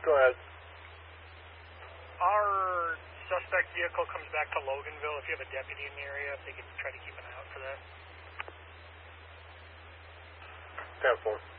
Go ahead. Our suspect vehicle comes back to Loganville. If you have a deputy in the area, if they could try to keep an eye out for that. 10-4.